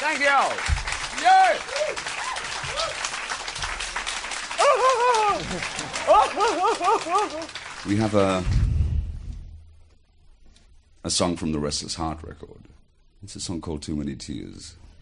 Thank you. Yeah. We have a song from the Restless Heart record. It's a song called Too Many Tears.